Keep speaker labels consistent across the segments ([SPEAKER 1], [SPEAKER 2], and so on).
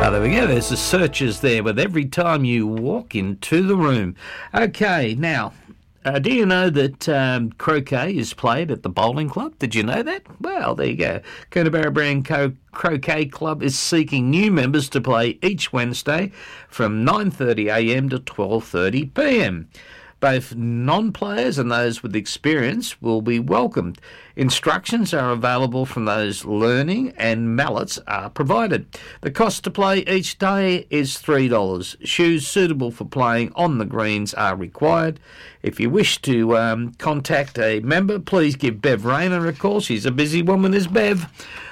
[SPEAKER 1] There we go. There's the searches there with every time you walk into the room. Okay, now, do you know that croquet is played at the bowling club? Did you know that? Well, there you go. Coonabarabran Croquet Club is seeking new members to play each Wednesday from 9:30am to 12:30pm. Both non-players and those with experience will be welcomed. Instructions are available from those learning and mallets are provided. The cost to play each day is $3. Shoes suitable for playing on the greens are required. If you wish to contact a member, please give Bev Rayner a call. She's a busy woman, is Bev.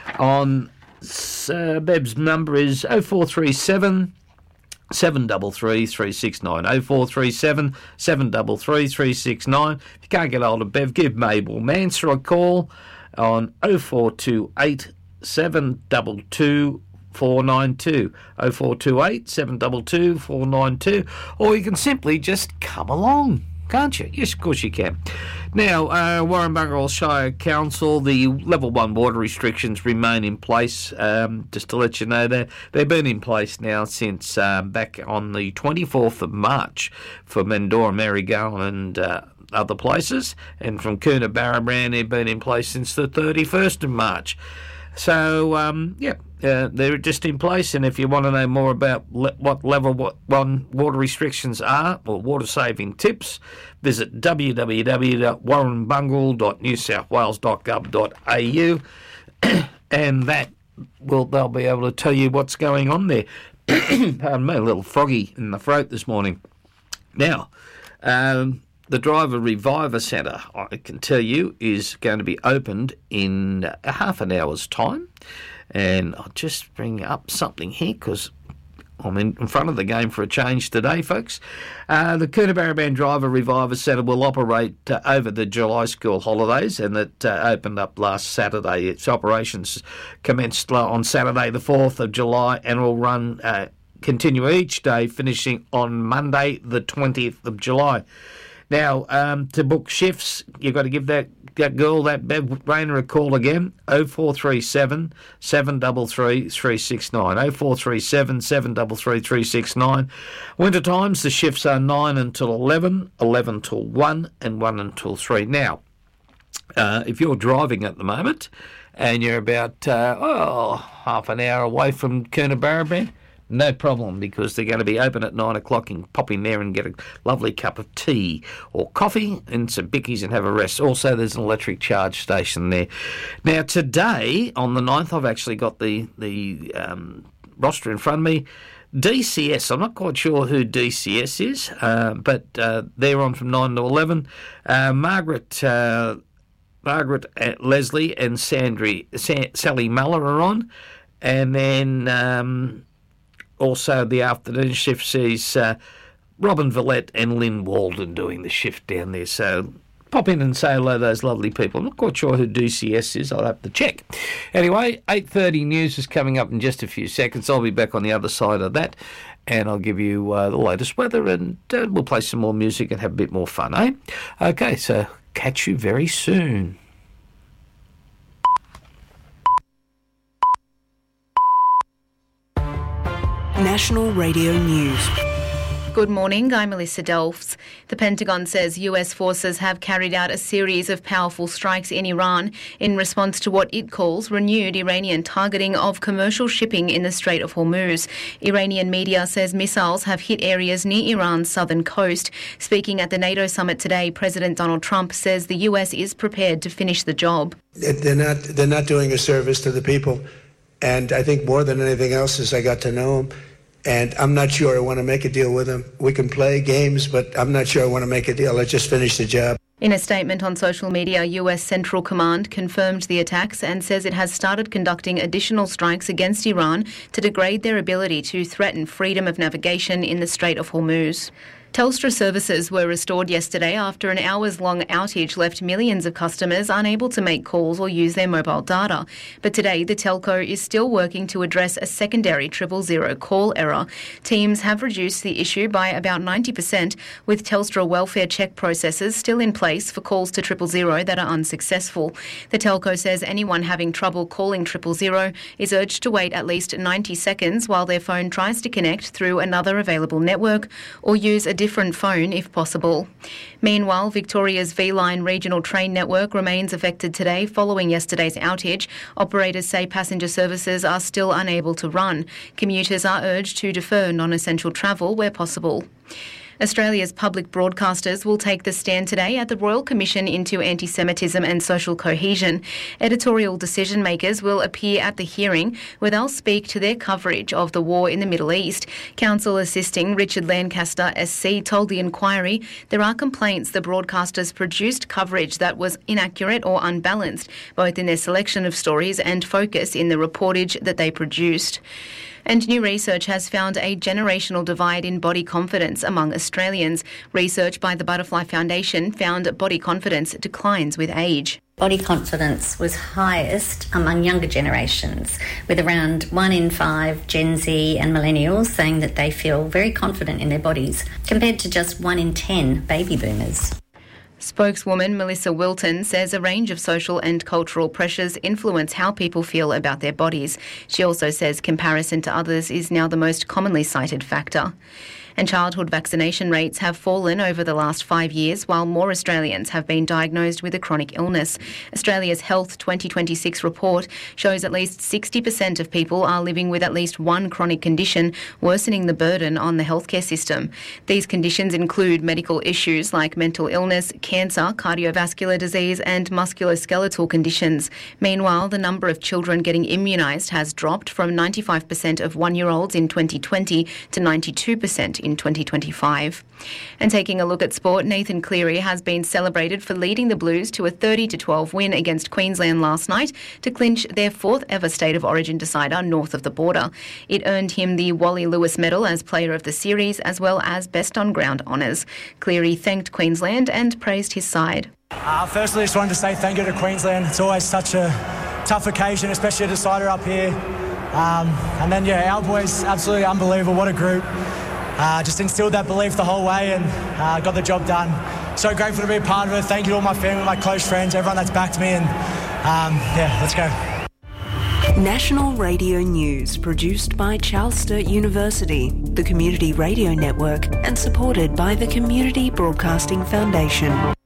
[SPEAKER 1] Bev's number is 0437 733 369. 0437 733 369. If you can't get hold of Bev, give Mabel Manser a call on 0428 722 492. 0428 722 492. Or you can simply just come along, can't you? Yes, of course you can. Now, Warrnambool Shire Council, the level 1 water restrictions remain in place. Just to let you know that they've been in place now since back on the 24th of March for Mendora, Marygowan and other places. And from Coonabarabran, they've been in place since the 31st of March. So, they're just in place, and if you want to know more about what level 1 water restrictions are, or water-saving tips, visit www.warrnbungle.newsouthwales.gov.au, and they'll be able to tell you what's going on there. Pardon me, a little froggy in the throat this morning. Now, the Driver Reviver Centre, I can tell you, is going to be opened in half an hour's time. And I'll just bring up something here because I'm in front of the game for a change today, folks. The Coonabarabran Driver Reviver Centre will operate over the July school holidays, and it opened up last Saturday. Its operations commenced on Saturday the 4th of July and will continue each day, finishing on Monday the 20th of July. Now, to book shifts, you've got to give that girl, that Bev Rayner, a call again, 0437 733 369. 0437 733 369. Winter times, the shifts are 9 until 11, 11 till 1, and 1 until 3. Now, if you're driving at the moment and you're about half an hour away from Coonabarabran, no problem, because they're going to be open at 9 o'clock. You can pop in there and get a lovely cup of tea or coffee and some bickies and have a rest. Also, there's an electric charge station there. Now, today, on the 9th, I've actually got the roster in front of me. DCS, I'm not quite sure who DCS is, but they're on from 9 to 11. Margaret, Leslie and Sally Muller are on. And then also the afternoon shift sees Robin Villette and Lynn Walden doing the shift down there. So pop in and say hello to those lovely people. I'm not quite sure who DCS is. I'll have to check. Anyway, 8:30 news is coming up in just a few seconds. I'll be back on the other side of that, and I'll give you the latest weather, and we'll play some more music and have a bit more fun, eh? Okay, so catch you very soon.
[SPEAKER 2] National Radio News.
[SPEAKER 3] Good morning, I'm Melissa Delfs. The Pentagon says US forces have carried out a series of powerful strikes in Iran in response to what it calls renewed Iranian targeting of commercial shipping in the Strait of Hormuz. Iranian media says missiles have hit areas near Iran's southern coast. Speaking at the NATO summit today, President Donald Trump says the US is prepared to finish the job.
[SPEAKER 4] They're not doing a service to the people. And I think more than anything else is I got to know them. And I'm not sure I want to make a deal with them. We can play games, but I'm not sure I want to make a deal. Let's just finish the job.
[SPEAKER 3] In a statement on social media, US Central Command confirmed the attacks and says it has started conducting additional strikes against Iran to degrade their ability to threaten freedom of navigation in the Strait of Hormuz. Telstra services were restored yesterday after an hours-long outage left millions of customers unable to make calls or use their mobile data. But today, the telco is still working to address a secondary 000 call error. Teams have reduced the issue by about 90%, with Telstra welfare check processes still in place for calls to 000 that are unsuccessful. The telco says anyone having trouble calling 000 is urged to wait at least 90 seconds while their phone tries to connect through another available network or use a different phone if possible. Meanwhile, Victoria's V-Line regional train network remains affected today following yesterday's outage. Operators say passenger services are still unable to run. Commuters are urged to defer non-essential travel where possible. Australia's public broadcasters will take the stand today at the Royal Commission into Anti-Semitism and Social Cohesion. Editorial decision-makers will appear at the hearing where they'll speak to their coverage of the war in the Middle East. Counsel assisting Richard Lancaster SC told the inquiry there are complaints the broadcasters produced coverage that was inaccurate or unbalanced, both in their selection of stories and focus in the reportage that they produced. And new research has found a generational divide in body confidence among Australians. Research by the Butterfly Foundation found body confidence declines with age.
[SPEAKER 5] Body confidence was highest among younger generations, with around 1 in 5 Gen Z and millennials saying that they feel very confident in their bodies, compared to just 1 in 10 baby boomers.
[SPEAKER 3] Spokeswoman Melissa Wilton says a range of social and cultural pressures influence how people feel about their bodies. She also says comparison to others is now the most commonly cited factor. And childhood vaccination rates have fallen over the last 5 years, while more Australians have been diagnosed with a chronic illness. Australia's Health 2026 report shows at least 60% of people are living with at least one chronic condition, worsening the burden on the healthcare system. These conditions include medical issues like mental illness, cancer, cardiovascular disease and musculoskeletal conditions. Meanwhile, the number of children getting immunised has dropped from 95% of 1-year-olds in 2020 to 92% in 2025. And taking a look at sport, Nathan Cleary has been celebrated for leading the Blues to a 30-12 win against Queensland last night to clinch their 4th ever State of Origin decider north of the border. It earned him the Wally Lewis Medal as Player of the Series as well as Best on Ground honours. Cleary thanked Queensland and praised his side.
[SPEAKER 6] Firstly, I just wanted to say thank you to Queensland. It's always such a tough occasion, especially a decider up here. And then, our boys, absolutely unbelievable. What a group. Just instilled that belief the whole way and got the job done. So grateful to be a part of it. Thank you to all my family, my close friends, everyone that's backed me. And let's go.
[SPEAKER 2] National Radio News, produced by Charles Sturt University, the Community Radio Network, and supported by the Community Broadcasting Foundation.